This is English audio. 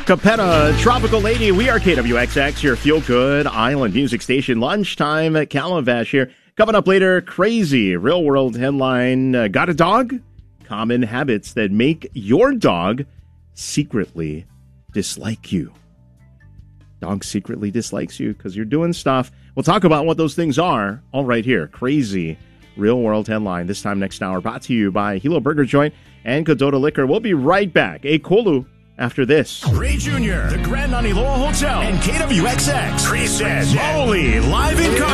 Capetta, Tropical Lady. We are KWXX, your feel-good island music station. Lunchtime at Calabash here. Coming up later, crazy real-world headline. Got a dog? Common habits that make your dog secretly dislike you. Dog secretly dislikes you because you're doing stuff. We'll talk about what those things are all right here. Crazy real-world headline. This time next hour, brought to you by Hilo Burger Joint and Kodota Liquor. We'll be right back. A Kolu after this. Ray Jr., the Grand Aniloa Hotel, and KWXX present Molly live in concert.